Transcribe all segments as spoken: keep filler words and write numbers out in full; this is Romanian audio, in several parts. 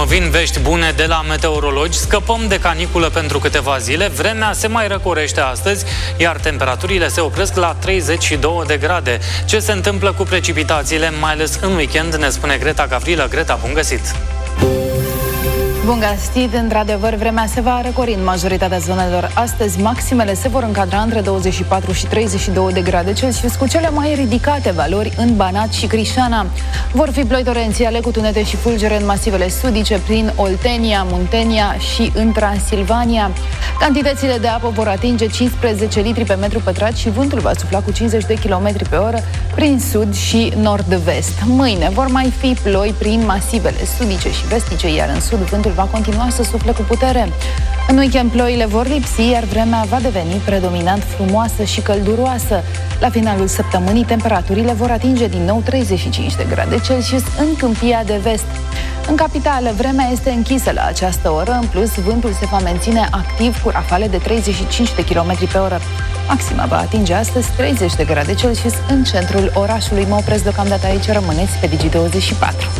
Vin vești bune de la meteorologi, scăpăm de caniculă pentru câteva zile, vremea se mai răcorește astăzi, iar temperaturile se opresc la treizeci și două de grade. Ce se întâmplă cu precipitațiile, mai ales în weekend, ne spune Greta Gavrilă. Greta, bun găsit! Bun găsit! Într-adevăr, vremea se va răcori în majoritatea zonelor. Astăzi, maximele se vor încadra între douăzeci și patru și treizeci și două de grade Celsius, cu cele mai ridicate valori în Banat și Crișana. Vor fi ploi torențiale cu tunete și fulgere în masivele sudice, prin Oltenia, Muntenia și în Transilvania. Cantitățile de apă vor atinge cincisprezece litri pe metru pătrat și vântul va sufla cu cincizeci de kilometri pe oră prin sud și nord-vest. Mâine vor mai fi ploi prin masivele sudice și vestice, iar în sud vântul va continua să sufle cu putere. În weekend ploile vor lipsi, iar vremea va deveni predominant frumoasă și călduroasă. La finalul săptămânii, temperaturile vor atinge din nou treizeci și cinci de grade Celsius în Câmpia de Vest. În capitală, vremea este închisă la această oră, în plus, vântul se va menține activ cu rafale de treizeci și cinci de kilometri pe oră. Maxima va atinge astăzi treizeci de grade Celsius în centrul orașului. Mă opresc deocamdată aici, rămâneți pe Digi douăzeci și patru.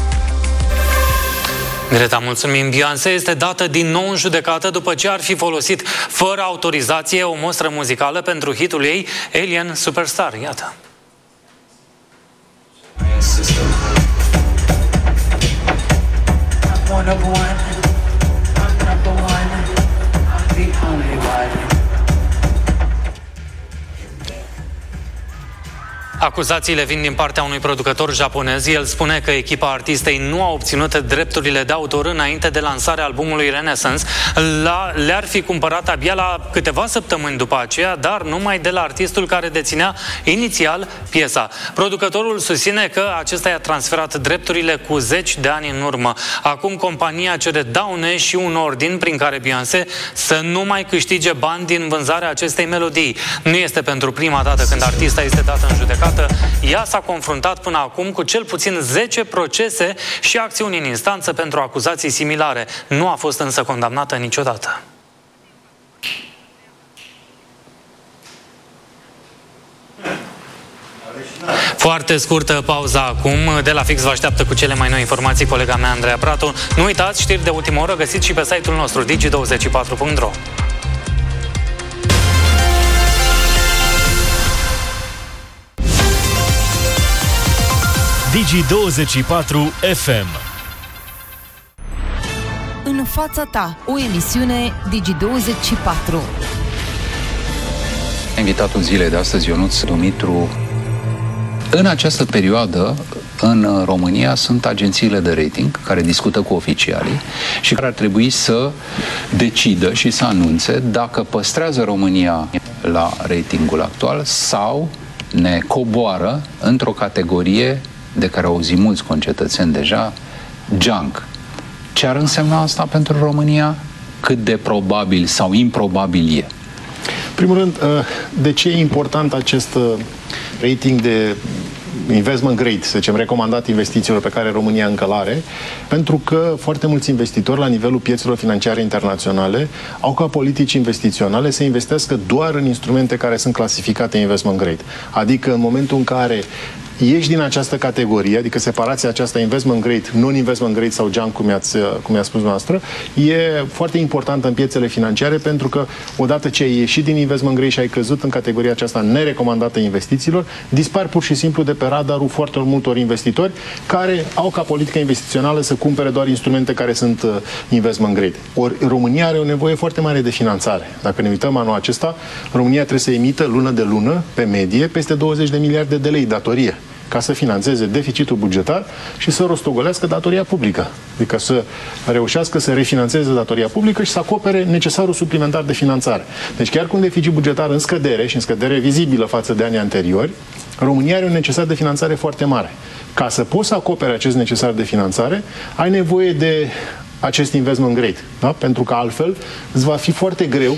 Greta, mulțumim. Beyoncé este dată din nou în judecată după ce ar fi folosit fără autorizație o mostră muzicală pentru hitul ei Alien Superstar. Iată. Acuzațiile vin din partea unui producător japonez. El spune că echipa artistei nu a obținut drepturile de autor înainte de lansarea albumului Renaissance. La, le-ar fi cumpărat abia la câteva săptămâni după aceea, dar numai de la artistul care deținea inițial piesa. Producătorul susține că acesta i-a transferat drepturile cu zeci de ani în urmă. Acum compania cere daune și un ordin prin care Beyoncé să nu mai câștige bani din vânzarea acestei melodii. Nu este pentru prima dată când artista este dată în judecată. Ea s-a confruntat până acum cu cel puțin zece procese și acțiuni în instanță pentru acuzații similare. Nu a fost însă condamnată niciodată. Foarte scurtă pauza acum. De la Fix vă așteaptă cu cele mai noi informații colega mea, Andreea Pratu. Nu uitați, știri de ultimă oră găsiți și pe site-ul nostru digi douăzeci și patru punct ro. Digi douăzeci și patru F M. În fața ta, o emisiune Digi douăzeci și patru. Invitatul zilei de astăzi, Ionuț Dumitru. În această perioadă, în România, sunt agențiile de rating care discută cu oficialii și care ar trebui să decidă și să anunțe dacă păstrează România la ratingul actual sau ne coboară într-o categorie de care auzim mulți concetățeni deja, junk. Ce ar însemna asta pentru România? Cât de probabil sau improbabil e? Primul rând, de ce e important acest rating de investment grade, să zicem, recomandat investițiilor pe care România încă l-are? Pentru că foarte mulți investitori la nivelul piețelor financiare internaționale au ca politici investiționale să investească doar în instrumente care sunt clasificate investment grade. Adică în momentul în care ieși din această categorie, adică separația aceasta investment grade, non-investment grade sau junk, cum i-ați, cum i-a spus noastră, e foarte importantă în piețele financiare pentru că odată ce ai ieșit din investment grade și ai căzut în categoria aceasta nerecomandată investițiilor, dispar pur și simplu de pe radarul foarte multor investitori care au ca politică investițională să cumpere doar instrumente care sunt investment grade. Ori România are o nevoie foarte mare de finanțare. Dacă ne uităm anul acesta, România trebuie să emită lună de lună, pe medie, peste douăzeci de miliarde de lei datorie, ca să finanțeze deficitul bugetar și să rostogolească datoria publică. Adică să reușească să refinanțeze datoria publică și să acopere necesarul suplimentar de finanțare. Deci chiar cu un deficit bugetar în scădere și în scădere vizibilă față de anii anteriori, România are un necesar de finanțare foarte mare. Ca să poți să acopere acest necesar de finanțare, ai nevoie de acest investment grade. Da? Pentru că altfel îți va fi foarte greu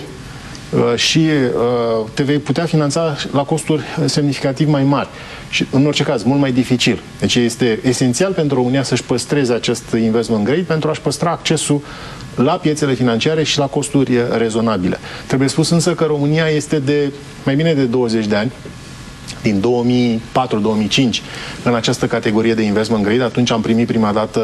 și te vei putea finanța la costuri semnificativ mai mari și, în orice caz, mult mai dificil. Deci este esențial pentru România să-și păstreze acest investment grade pentru a-și păstra accesul la piețele financiare și la costuri rezonabile. Trebuie spus însă că România este de mai bine de douăzeci de ani, din două mii patru două mii cinci, în această categorie de investment grade. Atunci am primit prima dată